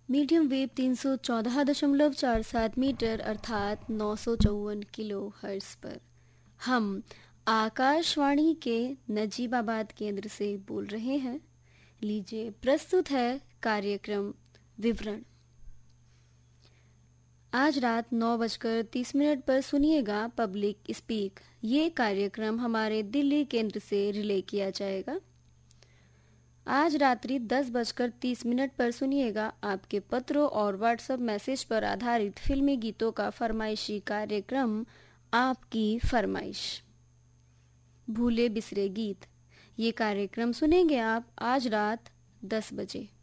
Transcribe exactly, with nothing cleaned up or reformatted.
Medium wave तीन सौ चौदह दशमलव चार सात मीटर अर्थात नौ सौ चौवन किलो हर्ट्ज पर हम आकाशवाणी के नजीबाबाद केंद्र से बोल रहे हैं। लीजिए प्रस्तुत है कार्यक्रम विवरण। आज रात नौ बजकर तीस मिनट पर सुनिएगा पब्लिक स्पीक। ये कार्यक्रम हमारे दिल्ली केंद्र से रिले किया जाएगा। आज रात्रि दस बजकर तीस मिनट पर सुनिएगा आपके पत्रों और व्हाट्सएप मैसेज पर आधारित फिल्मी गीतों का फरमाइशी कार्यक्रम आपकी फरमाइश। भूले बिसरे गीत, ये कार्यक्रम सुनेंगे आप आज रात दस बजे।